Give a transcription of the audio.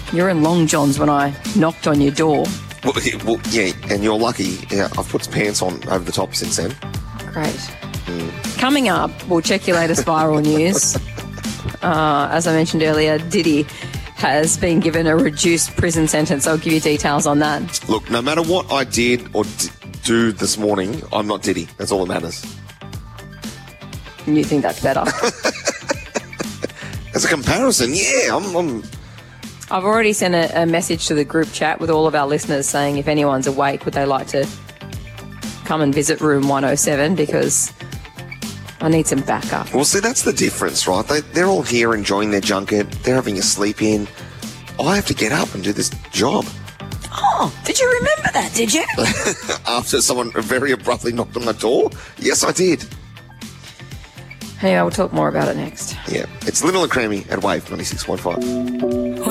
You're in long johns when I knocked on your door. Well, yeah, and you're lucky. Yeah, I've put pants on over the top since then. Great. Coming up, we'll check your latest viral news. As I mentioned earlier, Diddy has been given a reduced prison sentence. I'll give you details on that. Look, no matter what I did or do this morning, I'm not Diddy. That's all that matters. And you think that's better? As a comparison, yeah, I've already sent a message to the group chat with all of our listeners saying if anyone's awake, would they like to come and visit room 107 because I need some backup. Well, see, that's the difference, right? They're all here enjoying their junket. They're having a sleep in. I have to get up and do this job. Oh, did you remember that, did you? After someone very abruptly knocked on my door? Yes, I did. Anyway, we'll talk more about it next. Yeah, it's Little and Creamy at Wave 96.5.